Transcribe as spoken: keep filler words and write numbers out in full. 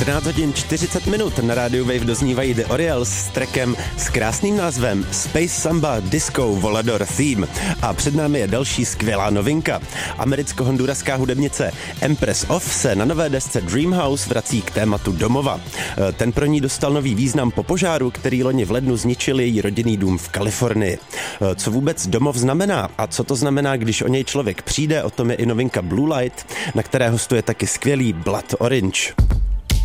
čtrnáct hodin čtyřicet minut na rádiu Wave doznívají The Orioles s trackem s krásným názvem Space Samba Disco Volador Theme. A před námi je další skvělá novinka. Americko-honduraská hudebnice Empress Of se na nové desce Dreamhouse vrací k tématu domova. Ten pro ní dostal nový význam po požáru, který loni v lednu zničil její rodinný dům v Kalifornii. Co vůbec domov znamená a co to znamená, když o něj člověk přijde, o tom je i novinka Blue Light, na které hostuje taky skvělý Blood Orange.